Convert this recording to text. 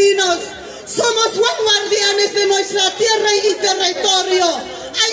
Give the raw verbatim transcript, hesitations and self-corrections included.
campesinos somos buen guardianes de nuestra tierra y territorio.